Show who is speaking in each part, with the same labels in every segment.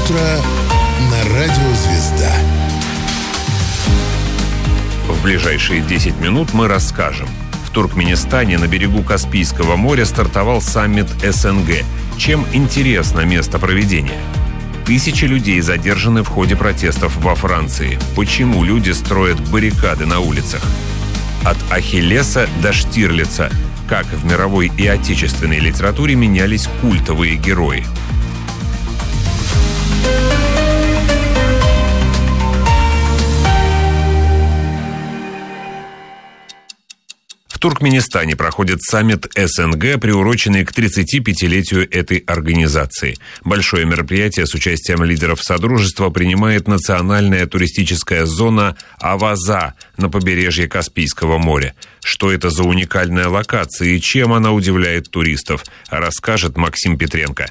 Speaker 1: Утро на радио «Звезда».
Speaker 2: В ближайшие 10 минут мы расскажем. В Туркменистане на берегу Каспийского моря стартовал саммит СНГ. Чем интересно место проведения? Тысячи людей задержаны в ходе протестов во Франции. Почему люди строят баррикады на улицах? От Ахиллеса до Штирлица. Как в мировой и отечественной литературе менялись культовые герои? В Туркменистане проходит саммит СНГ, приуроченный к 35-летию этой организации. Большое мероприятие с участием лидеров Содружества принимает национальная туристическая зона Аваза на побережье Каспийского моря. Что это за уникальная локация и чем она удивляет туристов, расскажет Максим Петренко.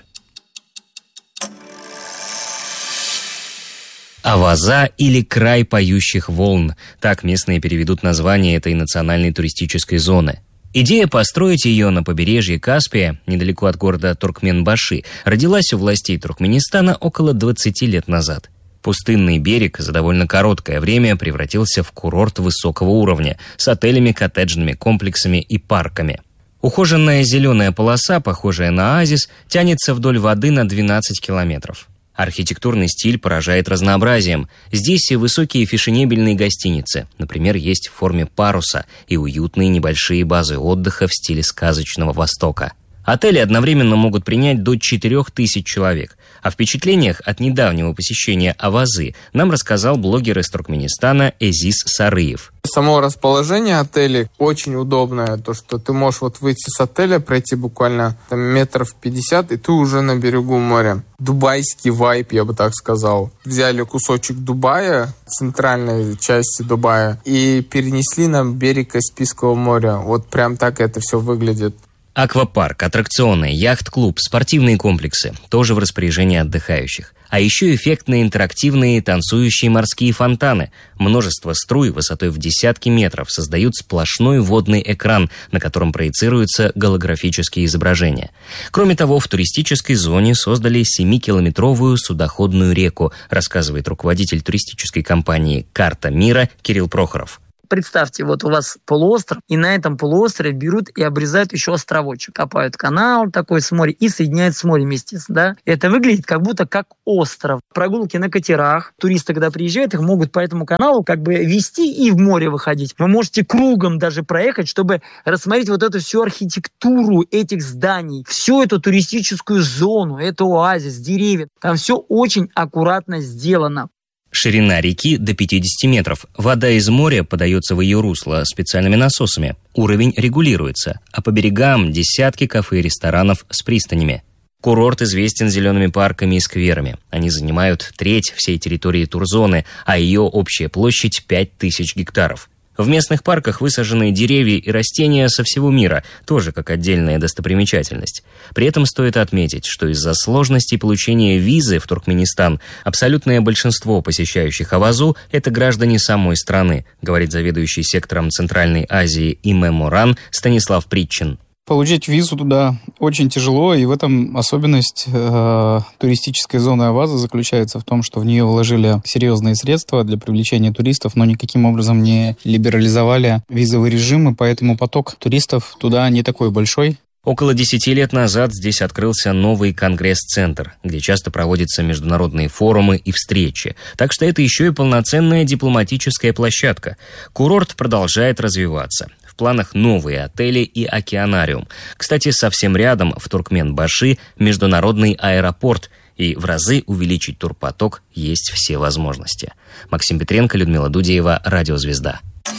Speaker 3: Аваза или край поющих волн. Так местные переведут название этой национальной туристической зоны. Идея построить ее на побережье Каспия, недалеко от города Туркменбаши, родилась у властей Туркменистана около 20 лет назад. Пустынный берег за довольно короткое время превратился в курорт высокого уровня с отелями, коттеджными комплексами и парками. Ухоженная зеленая полоса, похожая на оазис, тянется вдоль воды на 12 километров. Архитектурный стиль поражает разнообразием. Здесь и высокие фешенебельные гостиницы, например, есть в форме паруса, и уютные небольшие базы отдыха в стиле сказочного Востока. Отели одновременно могут принять до 4000 человек. О впечатлениях от недавнего посещения Авазы нам рассказал блогер из Туркменистана Эзис Сарыев.
Speaker 4: Само расположение отелей очень удобное. То, что ты можешь выйти с отеля, пройти буквально метров 50, и ты уже на берегу моря. Дубайский вайб, я бы так сказал. Взяли кусочек Дубая, центральной части Дубая, и перенесли на берег Каспийского моря. Вот прям так это все выглядит.
Speaker 3: Аквапарк, аттракционы, яхт-клуб, спортивные комплексы – тоже в распоряжении отдыхающих. А еще эффектные интерактивные танцующие морские фонтаны. Множество струй высотой в десятки метров создают сплошной водный экран, на котором проецируются голографические изображения. Кроме того, в туристической зоне создали 7-километровую судоходную реку, рассказывает руководитель туристической компании «Карта мира» Кирилл Прохоров.
Speaker 5: Представьте, у вас полуостров, и на этом полуострове берут и обрезают еще островочек. Копают канал такой с моря и соединяют с морем, естественно. Да? Это выглядит как будто как остров. Прогулки на катерах. Туристы, когда приезжают, их могут по этому каналу вести и в море выходить. Вы можете кругом даже проехать, чтобы рассмотреть эту всю архитектуру этих зданий, всю эту туристическую зону, это оазис, деревья. Там все очень аккуратно сделано.
Speaker 3: Ширина реки до 50 метров. Вода из моря подается в ее русло специальными насосами. Уровень регулируется, а по берегам десятки кафе и ресторанов с пристанями. Курорт известен зелеными парками и скверами. Они занимают треть всей территории турзоны, а ее общая площадь 5000 гектаров. В местных парках высажены деревья и растения со всего мира, тоже как отдельная достопримечательность. При этом стоит отметить, что из-за сложностей получения визы в Туркменистан абсолютное большинство посещающих Авазу – это граждане самой страны, говорит заведующий сектором Центральной Азии ИМЭ-Муран Станислав Притчин.
Speaker 6: Получить визу туда очень тяжело, и в этом особенность туристической зоны Аваза заключается в том, что в нее вложили серьезные средства для привлечения туристов, но никаким образом не либерализовали визовый режим, и поэтому поток туристов туда не такой большой.
Speaker 3: Около 10 лет назад здесь открылся новый конгресс-центр, где часто проводятся международные форумы и встречи. Так что это еще и полноценная дипломатическая площадка. Курорт продолжает развиваться. В планах новые отели и океанариум. Кстати, совсем рядом, в Туркменбаши, международный аэропорт. И в разы увеличить турпоток есть все возможности. Максим Петренко, Людмила Дудеева, Радио «Звезда».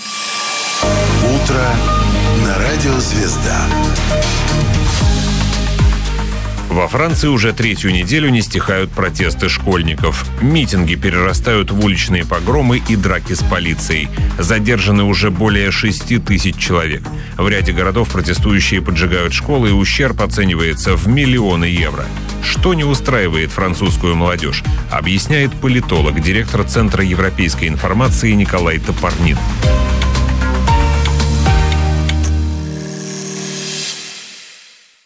Speaker 1: Утро на Радио «Звезда».
Speaker 2: Во Франции уже третью неделю не стихают протесты школьников. Митинги перерастают в уличные погромы и драки с полицией. Задержаны уже более 6000 человек. В ряде городов протестующие поджигают школы, и ущерб оценивается в миллионы евро. Что не устраивает французскую молодежь, объясняет политолог, директор Центра европейской информации Николай Топорнин.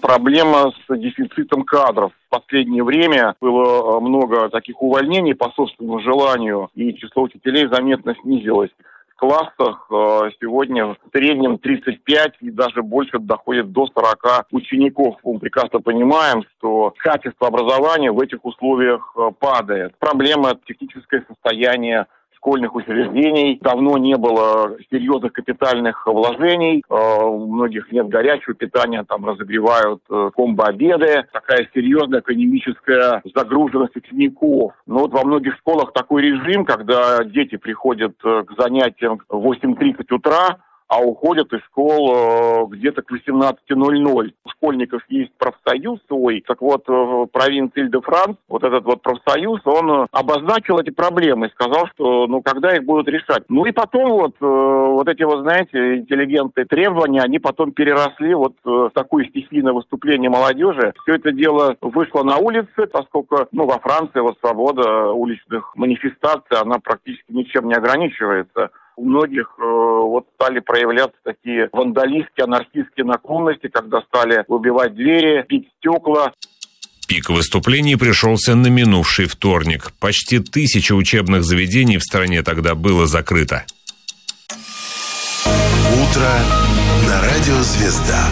Speaker 7: проблема с дефицитом кадров. В последнее время было много таких увольнений по собственному желанию, и число учителей заметно снизилось. В классах сегодня в среднем 35 и даже больше доходит до 40 учеников. Мы прекрасно понимаем, что качество образования в этих условиях падает. Проблема – техническое состояние школьных учреждений. Давно не было серьезных капитальных вложений. У многих нет горячего питания, там разогревают комбо-обеды. Такая серьезная экономическая загруженность учеников. Но вот во многих школах такой режим, когда дети приходят к занятиям в 8:30 утра, а уходят из школ где-то к 18:00. У школьников есть профсоюз свой. Так вот, в провинции Иль-де-Франс вот этот вот профсоюз, он обозначил эти проблемы и сказал, что, когда их будут решать. И потом вот эти вот, знаете, интеллигентные требования, они потом переросли в такое стихийное выступление молодежи. Все это дело вышло на улицы, поскольку, во Франции свобода уличных манифестаций, она практически ничем не ограничивается. У многих стали проявляться такие вандалистские, анархистские наклонности, когда стали выбивать двери, бить стекла.
Speaker 2: Пик выступлений пришелся на минувший вторник. Почти 1000 учебных заведений в стране тогда было закрыто.
Speaker 1: Утро на радио «Звезда».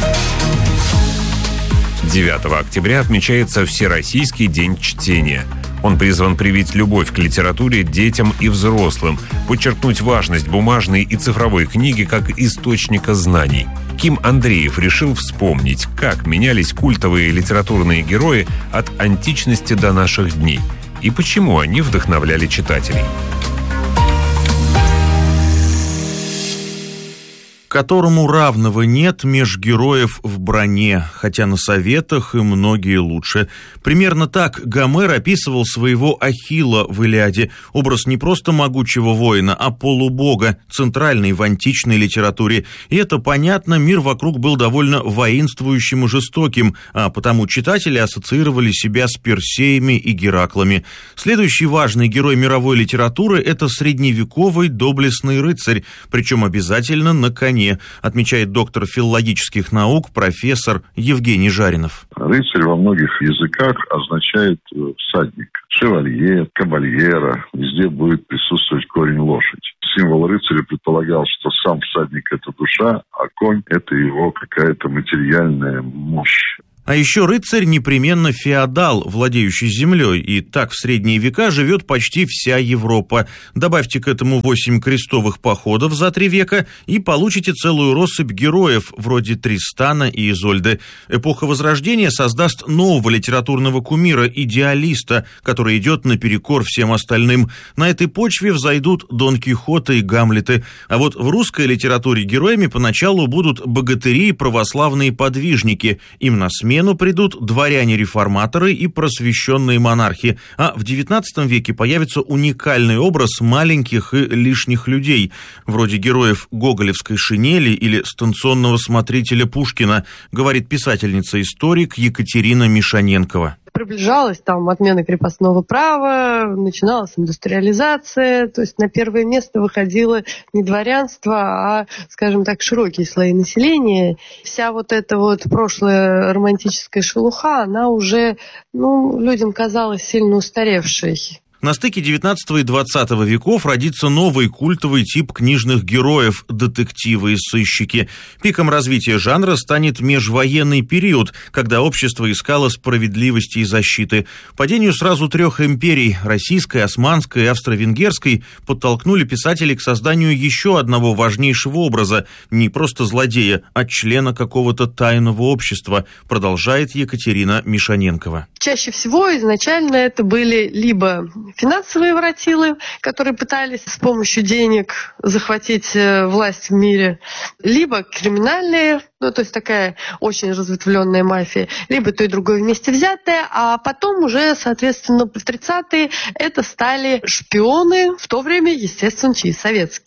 Speaker 2: 9 октября отмечается Всероссийский день чтения. Он призван привить любовь к литературе детям и взрослым, подчеркнуть важность бумажной и цифровой книги как источника знаний. Ким Андреев решил вспомнить, как менялись культовые литературные герои от античности до наших дней и почему они вдохновляли читателей.
Speaker 8: Которому равного нет меж героев в броне, хотя на советах и многие лучше. Примерно так Гомер описывал своего Ахилла в «Илиаде». Образ не просто могучего воина, а полубога, центральный в античной литературе. И это понятно, мир вокруг был довольно воинствующим и жестоким, а потому читатели ассоциировали себя с Персеями и Гераклами. Следующий важный герой мировой литературы – это средневековый доблестный рыцарь, причем обязательно на коне, отмечает доктор филологических наук профессор Евгений Жаринов.
Speaker 9: Рыцарь во многих языках означает всадник. Шевалье, кабальера, везде будет присутствовать корень лошадь. Символ рыцаря предполагал, что сам всадник – это душа, а конь – это его какая-то материальная мощь.
Speaker 8: А еще рыцарь непременно феодал, владеющий землей, и так в средние века живет почти вся Европа. Добавьте к этому 8 крестовых походов за 3 века и получите целую россыпь героев, вроде Тристана и Изольды. Эпоха Возрождения создаст нового литературного кумира, идеалиста, который идет наперекор всем остальным. На этой почве взойдут Дон Кихоты и Гамлеты. А вот в русской литературе героями поначалу будут богатыри и православные подвижники. Им на смену придут дворяне-реформаторы и просвещенные монархи, а в XIX веке появится уникальный образ маленьких и лишних людей, вроде героев гоголевской шинели или станционного смотрителя Пушкина, говорит писательница-историк Екатерина Мишаненкова.
Speaker 10: Приближалась отмена крепостного права, начиналась индустриализация, то есть на первое место выходило не дворянство, а, скажем так, широкие слои населения. Вся эта прошлая романтическая шелуха, она уже, людям казалась сильно устаревшей.
Speaker 8: На стыке XIX и XX веков родится новый культовый тип книжных героев – детективы и сыщики. Пиком развития жанра станет межвоенный период, когда общество искало справедливости и защиты. Падению сразу 3 империй – российской, османской и австро-венгерской – подтолкнули писателей к созданию еще одного важнейшего образа – не просто злодея, а члена какого-то тайного общества, продолжает Екатерина Мишаненкова.
Speaker 10: Чаще всего изначально это были либо финансовые воротилы, которые пытались с помощью денег захватить власть в мире, либо криминальные, то есть такая очень разветвленная мафия, либо то и другое вместе взятое, а потом уже, соответственно, в 30-е это стали шпионы, в то время, естественно, советские.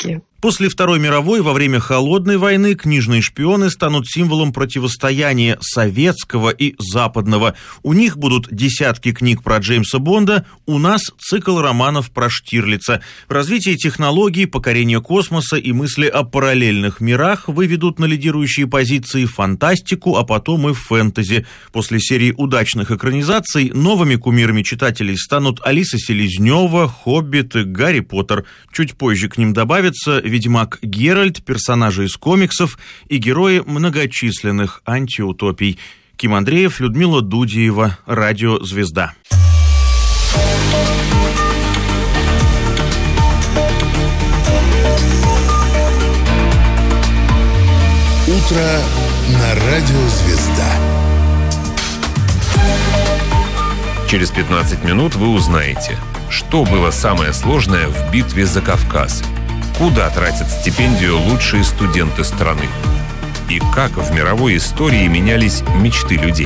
Speaker 8: После Второй мировой, во время Холодной войны, книжные шпионы станут символом противостояния советского и западного. У них будут десятки книг про Джеймса Бонда, у нас цикл романов про Штирлица. Развитие технологий, покорение космоса и мысли о параллельных мирах выведут на лидирующие позиции фантастику, а потом и фэнтези. После серии удачных экранизаций новыми кумирами читателей станут Алиса Селезнева, Хоббит и Гарри Поттер. Чуть позже к ним добавятся Ведьмак Геральт, персонажи из комиксов и герои многочисленных антиутопий. Ким Андреев, Людмила Дудиева, Радио «Звезда».
Speaker 1: Утро на Радио «Звезда».
Speaker 2: Через 15 минут вы узнаете, что было самое сложное в битве за Кавказ, куда тратят стипендию лучшие студенты страны и как в мировой истории менялись мечты людей.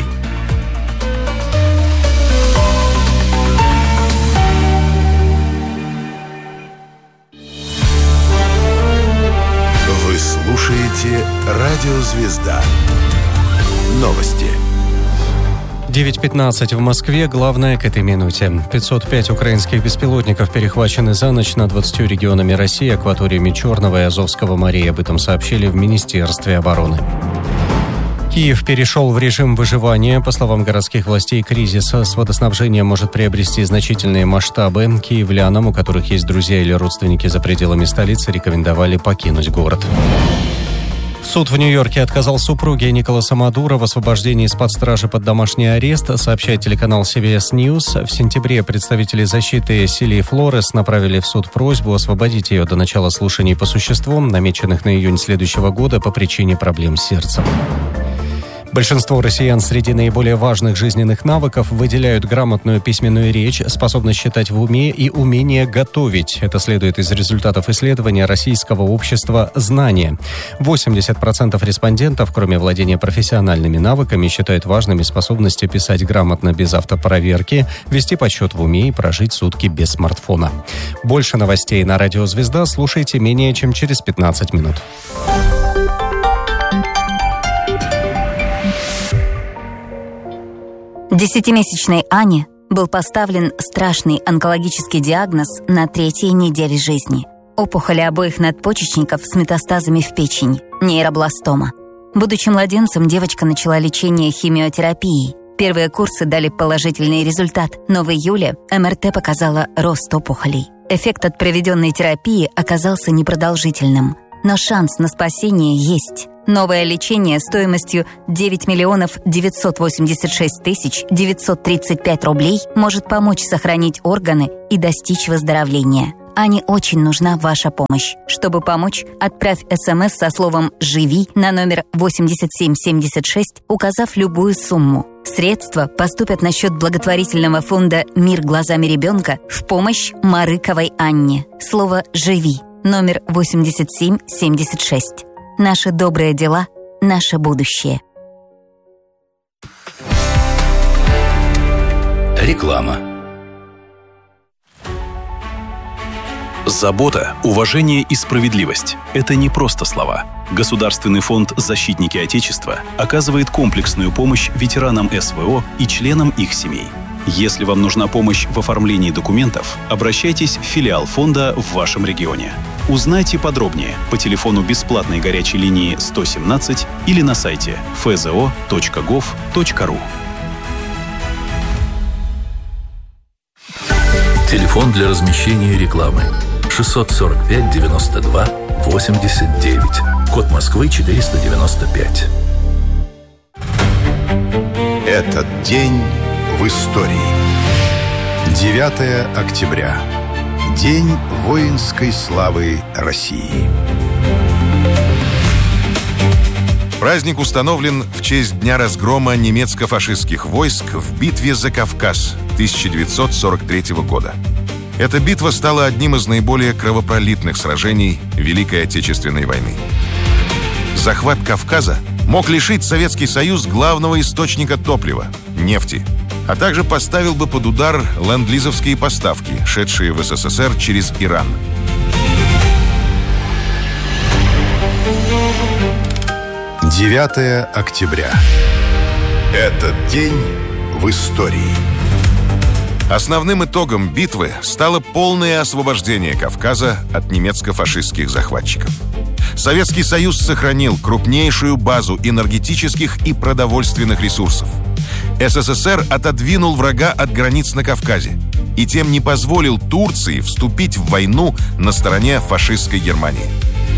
Speaker 1: Вы слушаете Радио «Звезда». Новости.
Speaker 11: 9:15 в Москве. Главное к этой минуте. 505 украинских беспилотников перехвачены за ночь над 20 регионами России, акваториями Черного и Азовского морей. Об этом сообщили в Министерстве обороны. Киев перешел в режим выживания. По словам городских властей, кризис с водоснабжением может приобрести значительные масштабы. Киевлянам, у которых есть друзья или родственники за пределами столицы, рекомендовали покинуть город. Суд в Нью-Йорке отказал супруге Николаса Мадуро в освобождении из-под стражи под домашний арест, сообщает телеканал CBS News. В сентябре представители защиты Силии Флорес направили в суд просьбу освободить ее до начала слушаний по существу, намеченных на июнь следующего года по причине проблем с сердцем. Большинство россиян среди наиболее важных жизненных навыков выделяют грамотную письменную речь, способность считать в уме и умение готовить. Это следует из результатов исследования Российского общества «Знания». 80% респондентов, кроме владения профессиональными навыками, считают важными способности писать грамотно без автопроверки, вести подсчет в уме и прожить сутки без смартфона. Больше новостей на Радио «Звезда» слушайте менее чем через 15 минут.
Speaker 12: Десятимесячной Ане был поставлен страшный онкологический диагноз на 3-й неделе жизни. Опухоли обоих надпочечников с метастазами в печень, нейробластома. Будучи младенцем, девочка начала лечение химиотерапией. Первые курсы дали положительный результат, но в июле МРТ показала рост опухолей. Эффект от проведенной терапии оказался непродолжительным, но шанс на спасение есть. Новое лечение стоимостью 9 986 935 рублей может помочь сохранить органы и достичь выздоровления. Ане очень нужна ваша помощь. Чтобы помочь, отправь СМС со словом «Живи» на номер 8776, указав любую сумму. Средства поступят на счет благотворительного фонда «Мир глазами ребенка» в помощь Марыковой Анне. Слово «Живи» номер 8776. Наши добрые дела – наше будущее.
Speaker 13: Реклама. Забота, уважение и справедливость – это не просто слова. Государственный фонд «Защитники Отечества» оказывает комплексную помощь ветеранам СВО и членам их семей. Если вам нужна помощь в оформлении документов, обращайтесь в филиал фонда в вашем регионе. Узнайте подробнее по телефону бесплатной горячей линии 117 или на сайте fzo.gov.ru.
Speaker 14: Телефон для размещения рекламы 645 92 89. Код Москвы 495.
Speaker 1: Этот день в истории. 9 октября. День воинской славы России. Праздник установлен в честь дня разгрома немецко-фашистских войск в битве за Кавказ 1943 года. Эта битва стала одним из наиболее кровопролитных сражений Великой Отечественной войны. Захват Кавказа мог лишить Советский Союз главного источника топлива – нефти, а также поставил бы под удар ленд-лизовские поставки, шедшие в СССР через Иран.
Speaker 15: 9 октября. Этот день в истории.
Speaker 1: Основным итогом битвы стало полное освобождение Кавказа от немецко-фашистских захватчиков. Советский Союз сохранил крупнейшую базу энергетических и продовольственных ресурсов. СССР отодвинул врага от границ на Кавказе и тем не позволил Турции вступить в войну на стороне фашистской Германии.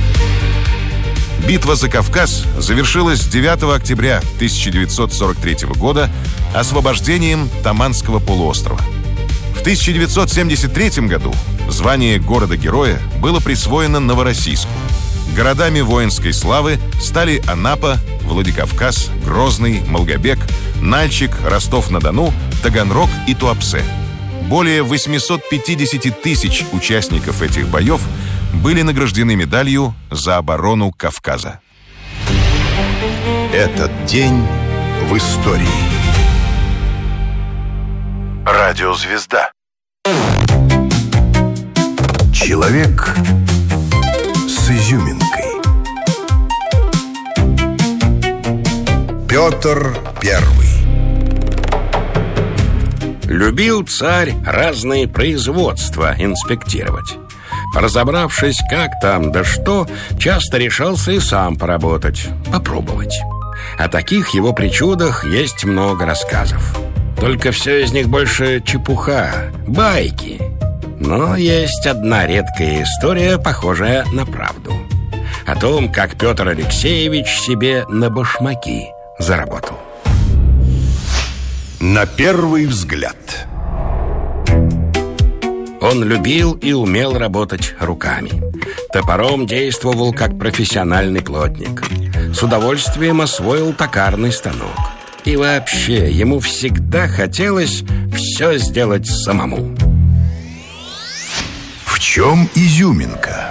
Speaker 1: Битва за Кавказ завершилась 9 октября 1943 года освобождением Таманского полуострова. В 1973 году звание города-героя было присвоено Новороссийску. Городами воинской славы стали Анапа, Владикавказ, Грозный, Малгобек, Нальчик, Ростов-на-Дону, Таганрог и Туапсе. Более 850 тысяч участников этих боев были награждены медалью за оборону Кавказа.
Speaker 15: Этот день в истории. Радиозвезда. Человек с изюминкой. Петр I.
Speaker 16: Любил царь разные производства инспектировать. Разобравшись, как там да что, часто решался и сам поработать, попробовать. О таких его причудах есть много рассказов. Только все из них больше чепуха, байки. Но есть одна редкая история, похожая на правду. О том, как Петр Алексеевич себе на башмаки заработал.
Speaker 15: На первый взгляд.
Speaker 16: Он любил и умел работать руками. Топором действовал как профессиональный плотник. С удовольствием освоил токарный станок. И вообще, ему всегда хотелось все сделать самому.
Speaker 15: В чем изюминка?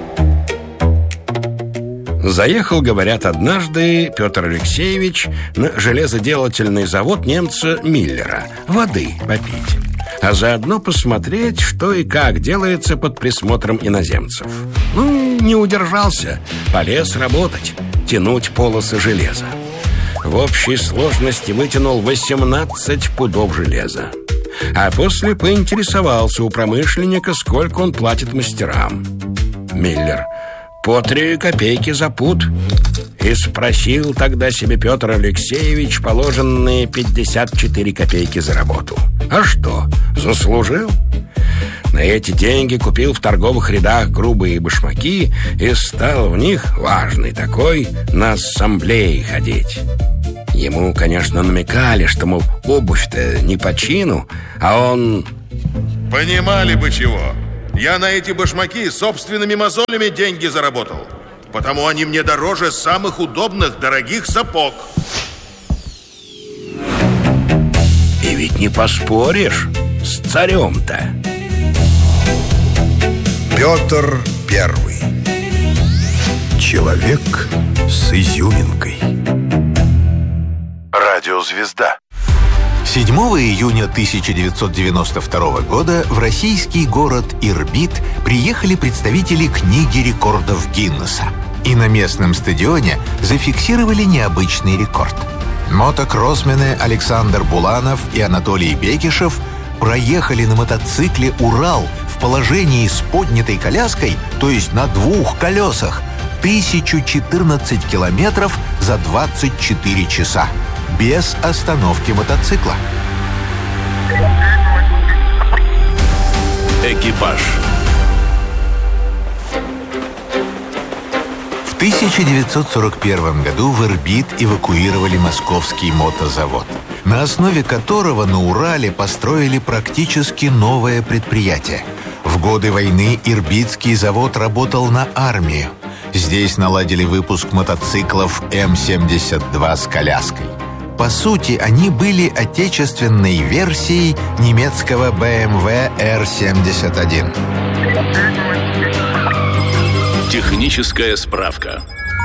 Speaker 16: Заехал, говорят, однажды Петр Алексеевич на железоделательный завод немца Миллера воды попить, а заодно посмотреть, что и как делается под присмотром иноземцев. Не удержался, полез работать, тянуть полосы железа. В общей сложности вытянул 18 пудов железа. А после поинтересовался у промышленника, сколько он платит мастерам. Миллер: по 3 копейки за пуд. И спросил тогда себе Петр Алексеевич положенные 54 копейки за работу. А что, заслужил? На эти деньги купил в торговых рядах грубые башмаки и стал в них, важный такой, на ассамблеи ходить. Ему, конечно, намекали, что, мол, обувь-то не по чину, а он...
Speaker 1: Понимали бы чего. Я на эти башмаки собственными мозолями деньги заработал. Потому они мне дороже самых удобных, дорогих сапог.
Speaker 16: И ведь не поспоришь с царем-то.
Speaker 15: Петр I. Человек с изюминкой. Радиозвезда.
Speaker 17: 7 июня 1992 года в российский город Ирбит приехали представители книги рекордов Гиннесса и на местном стадионе зафиксировали необычный рекорд. Мотокроссмены Александр Буланов и Анатолий Бекишев проехали на мотоцикле «Урал» в положении с поднятой коляской, то есть на 2 колесах, 1014 километров за 24 часа. Без остановки мотоцикла.
Speaker 15: Экипаж.
Speaker 17: В 1941 году в Ирбит эвакуировали московский мотозавод, на основе которого на Урале построили практически новое предприятие. В годы войны Ирбитский завод работал на армию. Здесь наладили выпуск мотоциклов М-72 с коляской. По сути, они были отечественной версией немецкого BMW R71.
Speaker 14: Техническая справка.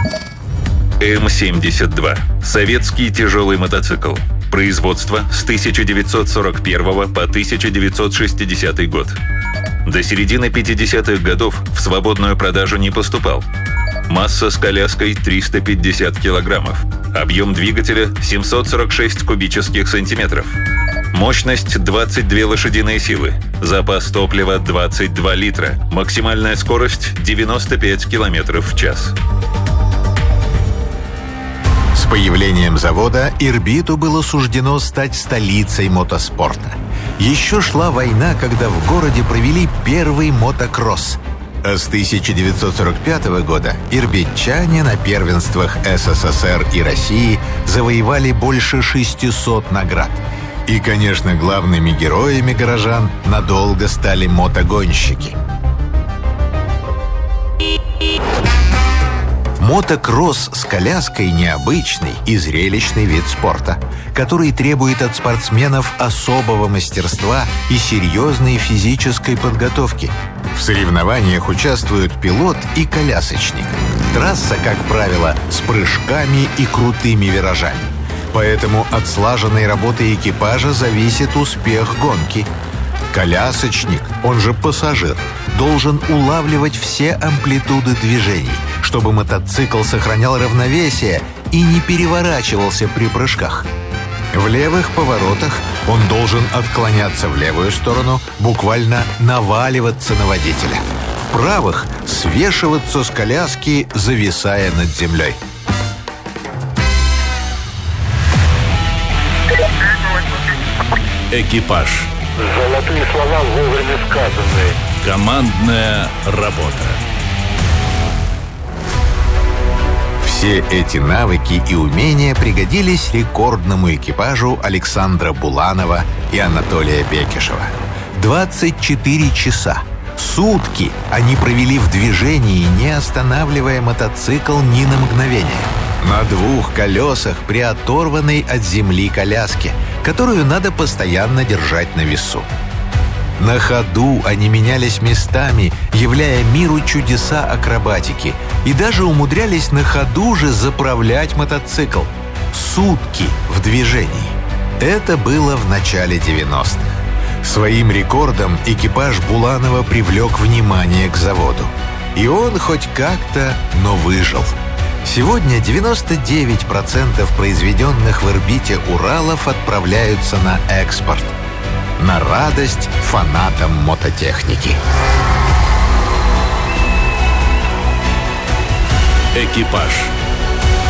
Speaker 2: М-72. Советский тяжелый мотоцикл. Производство с 1941 по 1960 год. До середины 50-х годов в свободную продажу не поступал.
Speaker 18: Масса с коляской 350 килограммов. Объем двигателя 746 кубических сантиметров. Мощность 22 лошадиные силы. Запас топлива 22 литра. Максимальная скорость 95 километров в час.
Speaker 17: С появлением завода Ирбиту было суждено стать столицей мотоспорта. Еще шла война, когда в городе провели первый мотокросс. А с 1945 года ирбитчане на первенствах СССР и России завоевали больше 600 наград. И, конечно, главными героями горожан надолго стали мотогонщики. Мотокросс с коляской – необычный и зрелищный вид спорта, который требует от спортсменов особого мастерства и серьезной физической подготовки. В соревнованиях участвуют пилот и колясочник. Трасса, как правило, с прыжками и крутыми виражами. Поэтому от слаженной работы экипажа зависит успех гонки. Колясочник, он же пассажир, должен улавливать все амплитуды движений, чтобы мотоцикл сохранял равновесие и не переворачивался при прыжках. В левых поворотах он должен отклоняться в левую сторону, буквально наваливаться на водителя. В правых свешиваться с коляски, зависая над землей.
Speaker 14: Экипаж.
Speaker 19: Золотые слова вовремя сказанные.
Speaker 14: Командная работа.
Speaker 17: Все эти навыки и умения пригодились рекордному экипажу Александра Буланова и Анатолия Бекишева. 24 часа, сутки они провели в движении, не останавливая мотоцикл ни на мгновение. На двух колесах при оторванной от земли коляске, которую надо постоянно держать на весу. На ходу они менялись местами, являя миру чудеса акробатики, и даже умудрялись на ходу же заправлять мотоцикл. Сутки в движении. Это было в начале 90-х. Своим рекордом экипаж Буланова привлек внимание к заводу. И он хоть как-то, но выжил. Сегодня 99% произведенных в Ирбите Уралов отправляются на экспорт. На радость фанатам мототехники.
Speaker 14: Экипаж.